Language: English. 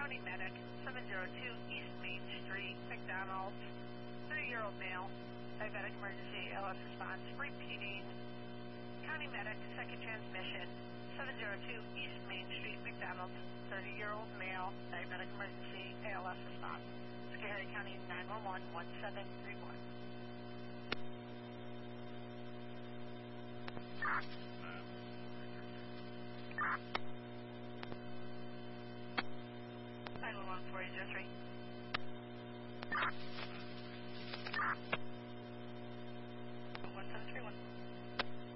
County Medic, 702 East Main Street, McDonald's, 30-year-old male, diabetic emergency, ALS response, repeating. County Medic, second transmission, 702 East Main Street, McDonald's, 30-year-old male, diabetic emergency, ALS response. Schoharie County 911, 1731.